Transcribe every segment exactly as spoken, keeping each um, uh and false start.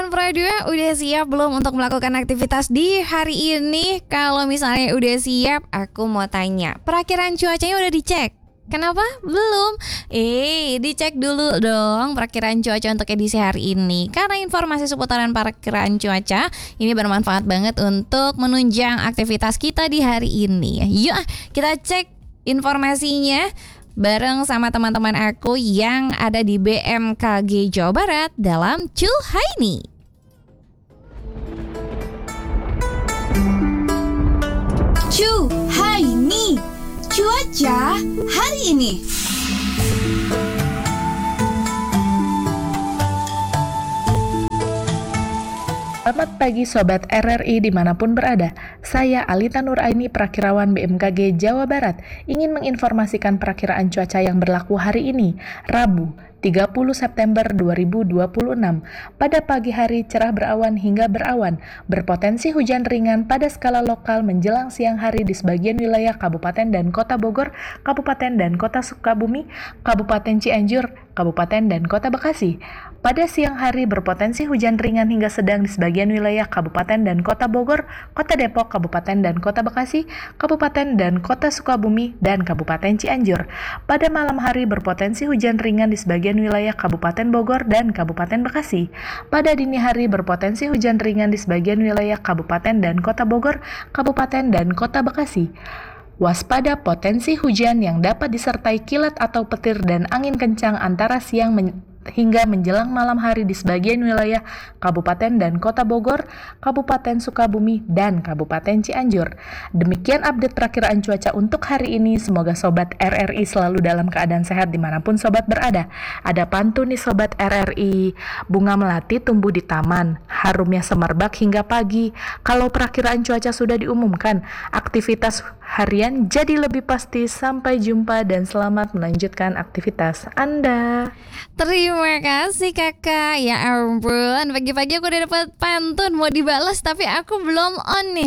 teman Pro dua, udah siap belum untuk melakukan aktivitas di hari ini? Kalau misalnya udah siap, aku mau tanya, perakiraan cuacanya udah dicek? Kenapa? Belum? Eh, dicek dulu dong perakiraan cuaca untuk edisi hari ini. Karena informasi seputaran perakiraan cuaca ini bermanfaat banget untuk menunjang aktivitas kita di hari ini. Yuk, kita cek informasinya bareng sama teman-teman aku yang ada di B M K G Jawa Barat dalam Culhaini. Culhaini, cuaca hari ini. Selamat pagi Sobat R R I dimanapun berada. Saya Alita Nuraini, Prakirawan B M K G Jawa Barat, ingin menginformasikan perakiraan cuaca yang berlaku hari ini, Rabu, tiga puluh September dua ribu dua puluh enam. Pada pagi hari cerah berawan hingga berawan, berpotensi hujan ringan pada skala lokal menjelang siang hari di sebagian wilayah Kabupaten dan Kota Bogor, Kabupaten dan Kota Sukabumi, Kabupaten Cianjur, Kabupaten dan Kota Bekasi. Pada siang hari berpotensi hujan ringan hingga sedang di sebagian wilayah Kabupaten dan Kota Bogor, Kota Depok, Kabupaten dan Kota Bekasi, Kabupaten dan Kota Sukabumi, dan Kabupaten Cianjur. Pada malam hari berpotensi hujan ringan di sebagian wilayah Kabupaten Bogor dan Kabupaten Bekasi. Pada dini hari berpotensi hujan ringan di sebagian wilayah Kabupaten dan Kota Bogor, Kabupaten dan Kota Bekasi. Waspada potensi hujan yang dapat disertai kilat atau petir dan angin kencang antara siang men- hingga menjelang malam hari di sebagian wilayah Kabupaten dan Kota Bogor, Kabupaten Sukabumi, dan Kabupaten Cianjur. Demikian update perakiraan cuaca untuk hari ini. Semoga Sobat R R I selalu dalam keadaan sehat dimanapun Sobat berada. Ada pantun nih Sobat R R I. Bunga melati tumbuh di taman, harumnya semerbak hingga pagi. Kalau perakiraan cuaca sudah diumumkan, aktivitas harian jadi lebih pasti. Sampai jumpa dan selamat melanjutkan aktivitas Anda. Terima kasih kakak. Ya ampun, pagi-pagi aku udah dapat pantun mau dibalas tapi aku belum on nih.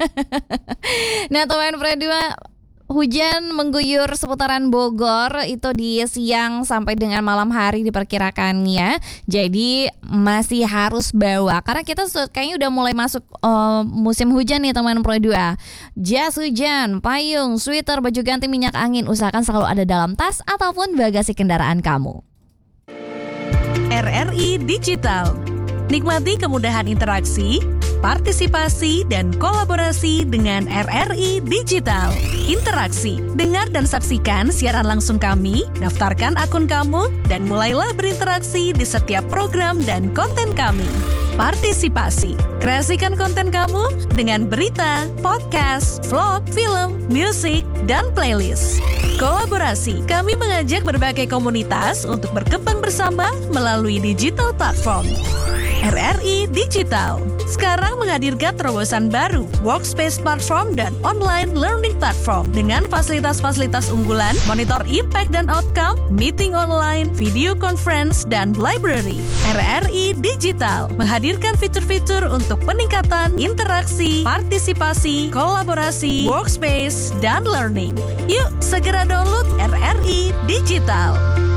Nah teman Pro dua, hujan mengguyur seputaran Bogor itu di siang sampai dengan malam hari diperkirakannya. Jadi masih harus bawa, karena kita kayaknya udah mulai masuk uh, musim hujan nih teman Pro dua. Jas hujan, payung, sweater, baju ganti, minyak angin, usahakan selalu ada dalam tas ataupun bagasi kendaraan kamu. R R I Digital. Nikmati kemudahan interaksi, partisipasi, dan kolaborasi dengan R R I Digital. Interaksi, dengar dan saksikan siaran langsung kami, daftarkan akun kamu, dan mulailah berinteraksi di setiap program dan konten kami. Partisipasi, kreasikan konten kamu dengan berita, podcast, vlog, film, musik, dan playlist. Kolaborasi, kami mengajak berbagai komunitas untuk berkembang bersama melalui digital platform. R R I Digital sekarang menghadirkan terobosan baru, workspace platform dan online learning platform dengan fasilitas-fasilitas unggulan, monitor impact dan outcome, meeting online, video conference, dan library. R R I Digital menghadirkan fitur-fitur untuk peningkatan interaksi, partisipasi, kolaborasi, workspace, dan learning. Yuk segera download R R I Digital.